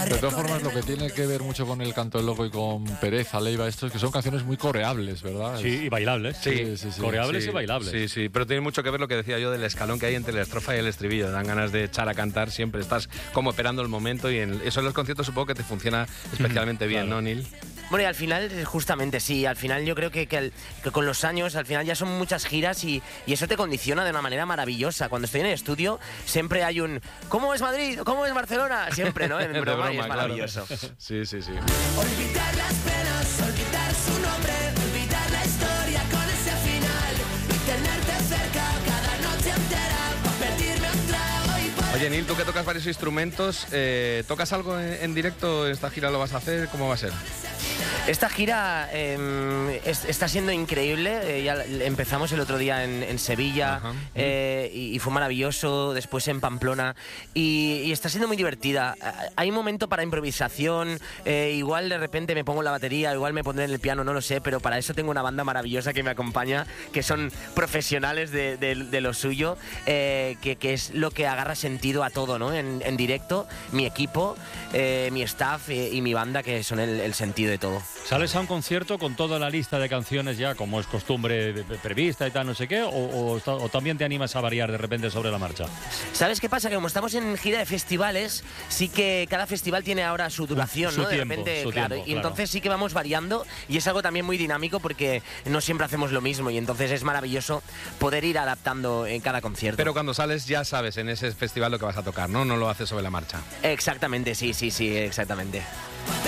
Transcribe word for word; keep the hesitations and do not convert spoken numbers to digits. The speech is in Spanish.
De todas formas, lo que tiene que ver mucho con el Canto del Loco y con Pereza, Leiva, esto es que son canciones muy coreables, ¿verdad? Sí, y bailables. Sí, sí, sí, sí. Coreables sí, y bailables. Sí, sí, pero tiene mucho que ver lo que decía yo del escalón que hay entre la estrofa y el estribillo. Dan ganas de echar a cantar siempre. Estás como esperando el momento y en, eso en los conciertos supongo que te funciona especialmente bien, claro. ¿no, Neil? Bueno, y al final, justamente, sí, al final yo creo que, que, el- que con los años, al final ya son muchas giras y, y eso te condiciona de una manera maravillosa. Cuando estoy en el estudio, siempre hay un ¿cómo es Madrid? ¿Cómo es Barcelona? Siempre, ¿no? En De broma, y es broma, maravilloso. claro. Sí, sí, sí. Olvidar las penas, olvidar su nombre, olvidar la historia con ese final y tenerte cerca cada noche entera para pedirme un trago y poder... Oye, Neil, tú que tocas varios instrumentos, eh, ¿tocas algo en, en directo? ¿Esta gira lo vas a hacer? ¿Cómo va a ser? Esta gira eh, es- está siendo increíble. eh, ya empezamos el otro día en, en Sevilla Ajá. eh, y, y fue maravilloso. Después en Pamplona y, y está siendo muy divertida. Ah, Hay un momento para improvisación. eh, igual de repente me pongo la batería, igual me pondré en el piano, no lo sé. Pero para eso tengo una banda maravillosa que me acompaña, que son profesionales de, de- de lo suyo, eh, que, que es lo que agarra sentido a todo, ¿no? En, en directo, mi equipo, eh, mi staff eh, y mi banda, que son el- el sentido de todo. ¿Sales a un concierto con toda la lista de canciones ya, como es costumbre de- de- prevista y tal, no sé qué? O, o está- o también te animas a variar de repente sobre la marcha? ¿Sabes qué pasa? Que como estamos en gira de festivales, sí que cada festival tiene ahora su duración, Su ¿no? De tiempo, repente, su claro. tiempo, Y claro. entonces sí que vamos variando y es algo también muy dinámico porque no siempre hacemos lo mismo y entonces es maravilloso poder ir adaptando en cada concierto. Pero cuando sales ya sabes en ese festival lo que vas a tocar, ¿no? No lo haces sobre la marcha. Exactamente, sí, sí, sí, exactamente.